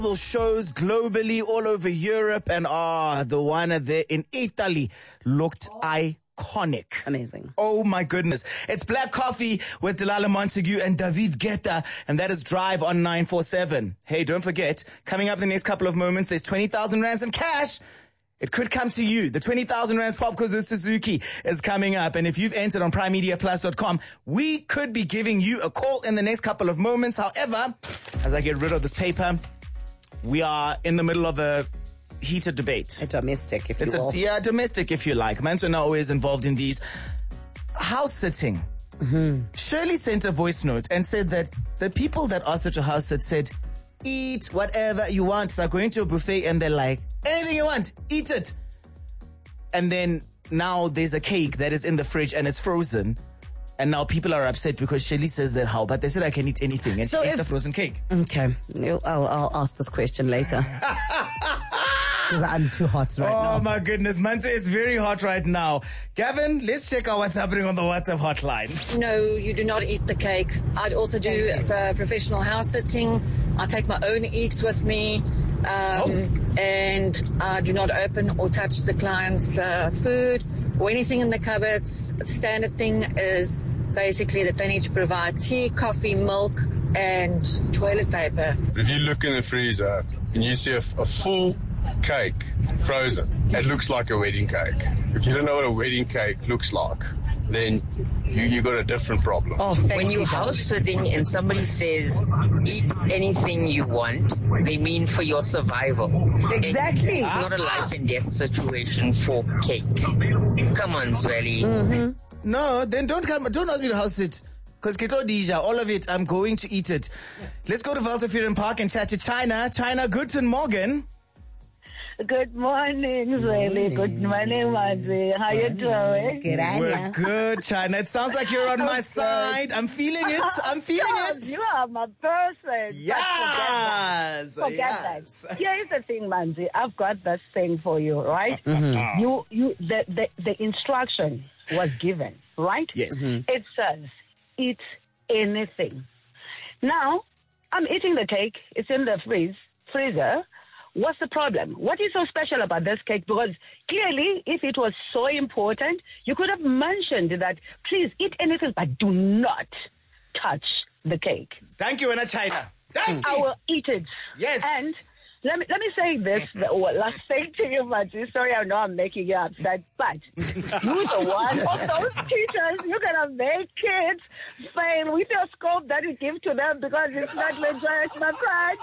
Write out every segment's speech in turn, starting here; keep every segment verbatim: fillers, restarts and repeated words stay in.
shows globally, all over Europe, and ah, the one there in Italy looked iconic. Amazing. Oh my goodness. It's Black Coffee with Delilah Montague and David Guetta, and that is Drive on nine four seven. Hey, don't forget, coming up in the next couple of moments, there's twenty thousand rands in cash. It could come to you. The twenty thousand rands Pop Quiz with Suzuki is coming up. And if you've entered on prime media plus dot com, we could be giving you a call in the next couple of moments. However, as I get rid of this paper, we are in the middle of a heated debate. A domestic, if it's you will. A, yeah, domestic, if you like. Manso are always involved in these. House sitting. Mm-hmm. Shirley sent a voice note and said that the people that asked her to house sit said, eat whatever you want. So going to a buffet and they're like, anything you want, eat it. And then now there's a cake that is in the fridge and it's frozen. And now people are upset because Shirley says that how, but they said I can eat anything and so she ate if, the frozen cake. Okay, I'll, I'll ask this question later. Because I'm too hot right oh now. Oh my goodness, Manta is very hot right now. Gavin, let's check out what's happening on the WhatsApp hotline. No, you do not eat the cake. I'd also do uh, professional house sitting. I take my own eats with me. Um, oh. And I do not open or touch the client's uh, food or anything in the cupboards. The standard thing is basically that they need to provide tea, coffee, milk, and toilet paper. If you look in the freezer and you see a, a full cake frozen, it looks like a wedding cake. If you don't know what a wedding cake looks like, then you, you got a different problem. Oh, when you're house sitting and somebody says, eat anything you want, they mean for your survival. Exactly. It's not a life and death situation for cake. Come on, Zweli. Mm-hmm. No, then don't come, don't ask me to house sit. Because Keto Dija, all of it, I'm going to eat it. Let's go to Walterfrieden Park and chat to China. China, guten Morgen. Good morning, Zweli. Good morning, Mazi. How you doing? Good, We're good, China. It sounds like you're on my okay. side. I'm feeling it. I'm feeling God, it. You are my person. Yes. Forget that. Forget yes. that. Here's the thing, Manzi. I've got this thing for you, right? Mm-hmm. You, you, the, the, the instruction was given, right? Yes. Mm-hmm. It says, eat anything. Now, I'm eating the cake. It's in the freeze, freezer. What's the problem? What is so special about this cake? Because clearly, if it was so important, you could have mentioned that, please eat anything, but do not touch the cake. Thank you, Anna China. Thank I you. will eat it. Yes. And let me let me say this last thing to you, Maji. Sorry, I know I'm making you upset, but you're the one of those teachers. You're gonna make kids fail with your scope that you give to them because it's not legit, my friend.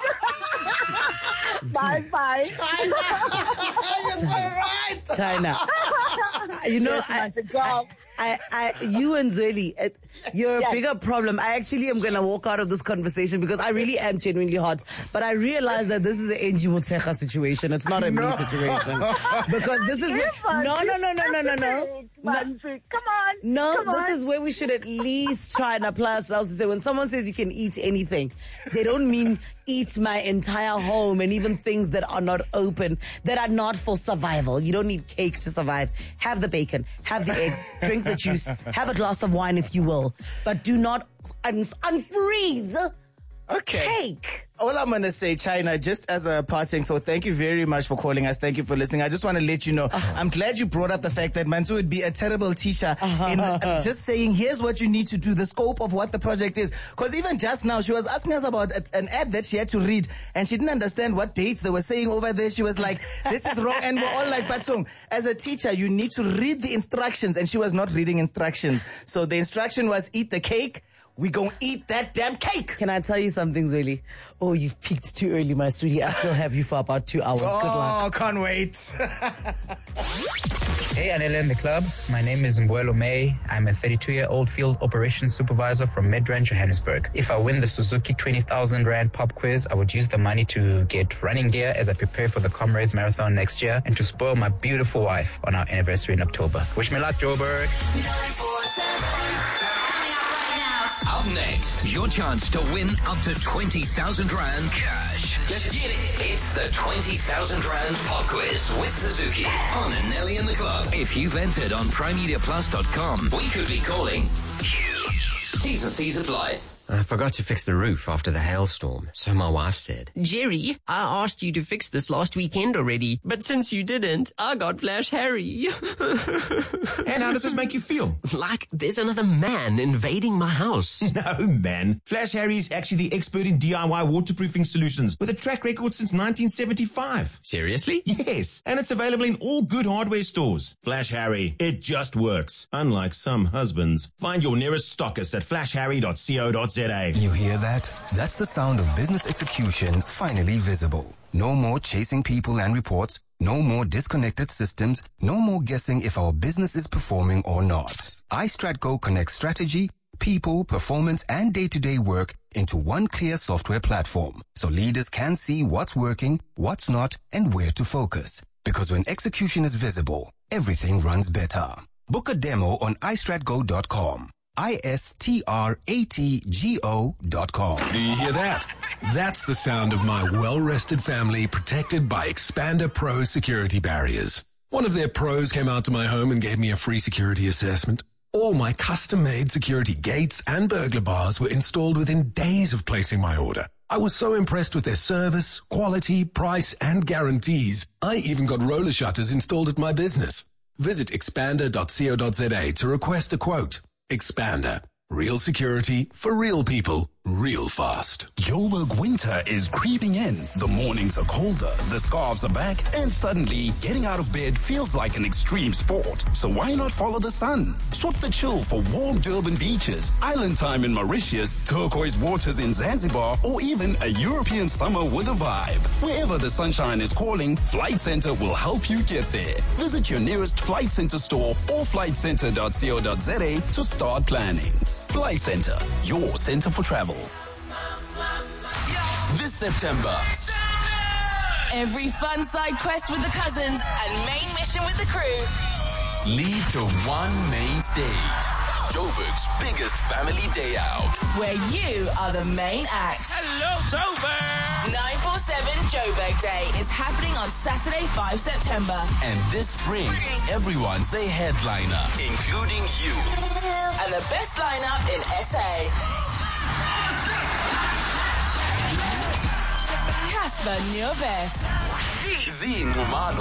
Bye bye. China. You're so right. China. You know, yes, I, I, I, you and Zweli, uh, you're a yes. bigger problem. I actually am going to walk out of this conversation because I really am genuinely hot. But I realize that this is an Angie Motsecha situation. It's not a no. me situation. Because this is... Where, no, no, no, no, no, no, no. Manzi, come on. No, come this on. is where we should at least try and apply ourselves to say when someone says you can eat anything, they don't mean eat my entire home and even things that are not open, that are not for survival. You don't need cake to survive. Have the bacon, have the eggs, drink the juice, have a glass of wine if you will, but do not un- unfreeze okay. cake. All I'm going to say, China, just as a parting thought, thank you very much for calling us. Thank you for listening. I just want to let you know, uh, I'm glad you brought up the fact that Mantu would be a terrible teacher uh, in uh, just saying, here's what you need to do, the scope of what the project is. Because even just now, she was asking us about a, an ad that she had to read, and she didn't understand what dates they were saying over there. She was like, this is wrong. And we're all like, Batung, as a teacher, you need to read the instructions. And she was not reading instructions. So the instruction was eat the cake. We gonna eat that damn cake. Can I tell you something, Zweli? Oh, you've peaked too early, my sweetie. I still have you for about two hours. Oh, good luck. Oh, can't wait. Hey, Anela in the club. My name is Mbuelo May. I'm a thirty-two-year-old field operations supervisor from Midrand, Johannesburg. If I win the Suzuki twenty thousand Rand pop quiz, I would use the money to get running gear as I prepare for the Comrades Marathon next year and to spoil my beautiful wife on our anniversary in October. Wish me luck, Joburg. Up next, your chance to win up to twenty thousand Rand cash. Let's get it. It's the twenty thousand Rand pop quiz with Suzuki on Nelly in the Club. If you've entered on prime media plus dot com, we could be calling you. T's and C's apply. I forgot to fix the roof after the hailstorm, so my wife said. Jerry, I asked you to fix this last weekend already, but since you didn't, I got Flash Harry. And how does this make you feel? Like there's another man invading my house. No, man. Flash Harry is actually the expert in D I Y waterproofing solutions with a track record since nineteen seventy-five. Seriously? Yes, and it's available in all good hardware stores. Flash Harry, it just works. Unlike some husbands. Find your nearest stockist at flash harry dot co dot za. You hear that? That's the sound of business execution finally visible. No more chasing people and reports. No more disconnected systems. No more guessing if our business is performing or not. iStratGo connects strategy, people, performance, and day-to-day work into one clear software platform, so leaders can see what's working, what's not, and where to focus. Because when execution is visible, everything runs better. Book a demo on i strat go dot com. I S T R A T G O dot com. Do you hear that? That's the sound of my well-rested family protected by Expander Pro security barriers. One of their pros came out to my home and gave me a free security assessment. All my custom-made security gates and burglar bars were installed within days of placing my order. I was so impressed with their service, quality, price, and guarantees. I even got roller shutters installed at my business. Visit expander dot co dot za to request a quote. Expander. Real security for real people, real fast. Joburg winter is creeping in. The mornings are colder, the scarves are back, and suddenly getting out of bed feels like an extreme sport. So why not follow the sun? Swap the chill for warm Durban beaches, island time in Mauritius, turquoise waters in Zanzibar, or even a European summer with a vibe. Wherever the sunshine is calling, Flight Centre will help you get there. Visit your nearest Flight Centre store or flight centre dot co dot za to start planning. Flight Centre, your center for travel. This September, every fun side quest with the cousins and main mission with the crew lead to one main stage. Joburg's biggest family day out, where you are the main act. Hello, Joburg! nine forty-seven Joburg Day is happening on Saturday, the fifth of September. And this spring, everyone's a headliner, including you. And the best lineup in S A. Casper Nieuwbest. Zine Ngumalo.